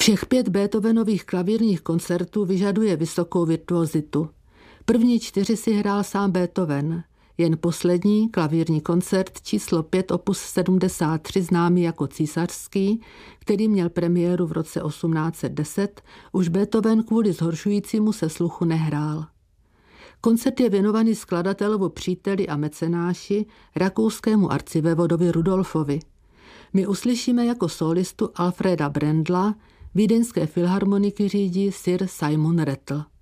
Všech 5 Beethovenových klavírních koncertů vyžaduje vysokou virtuozitu. První 4 si hrál sám Beethoven. Jen poslední, klavírní koncert číslo 5 opus 73, známý jako císařský, který měl premiéru v roce 1810, už Beethoven kvůli zhoršujícímu se sluchu nehrál. Koncert je věnovaný skladatelovu příteli a mecenáši, rakouskému arcivévodovi Rudolfovi. My uslyšíme jako solistu Alfreda Brendla, Vídeňské filharmoniky řídí Sir Simon Rattle.